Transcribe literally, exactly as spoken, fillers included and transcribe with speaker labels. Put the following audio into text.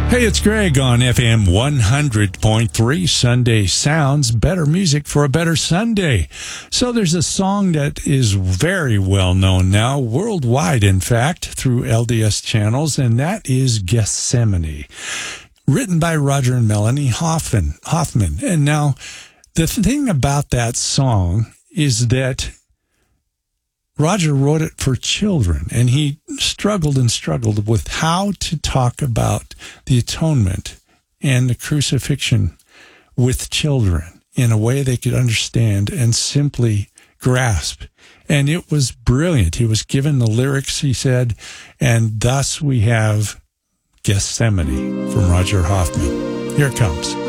Speaker 1: Hey, it's Greg on F M one hundred point three Sunday Sounds, better music for a better Sunday. So there's a song that is very well known now, worldwide in fact, through L D S channels, and that is Gethsemane, written by Roger and Melanie Hoffman. Hoffman. And now, the thing about that song is that Roger wrote it for children, and he struggled and struggled with how to talk about the atonement and the crucifixion with children in a way they could understand and simply grasp. And it was brilliant. He was given the lyrics, he said, and thus we have Gethsemane from Roger Hoffman. Here it comes.